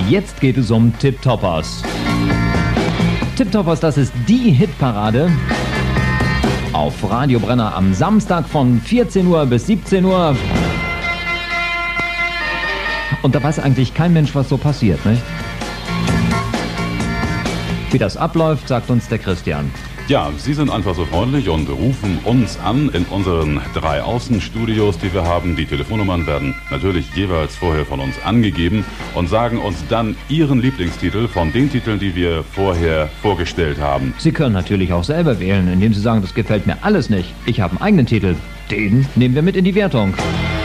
Jetzt geht es um Tip Toppers. Tip Toppers, das ist die Hitparade auf Radio Brenner am Samstag von 14 Uhr bis 17 Uhr. Und da weiß eigentlich kein Mensch, was so passiert, nicht? Wie das abläuft, sagt uns der Christian. Ja, Sie sind einfach so freundlich und rufen uns an in unseren 3 Außenstudios, die wir haben. Die Telefonnummern werden natürlich jeweils vorher von uns angegeben und sagen uns dann Ihren Lieblingstitel von den Titeln, die wir vorher vorgestellt haben. Sie können natürlich auch selber wählen, indem Sie sagen, das gefällt mir alles nicht. Ich habe einen eigenen Titel. Den nehmen wir mit in die Wertung.